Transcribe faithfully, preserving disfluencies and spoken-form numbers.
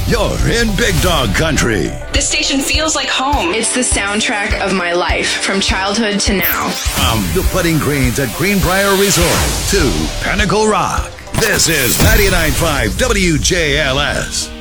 you're in Big Dog Country. This station feels like home. It's the soundtrack of my life, from childhood to now. From the Putting Greens at Greenbrier Resort to Pinnacle Rock, this is ninety-nine point five W J L S.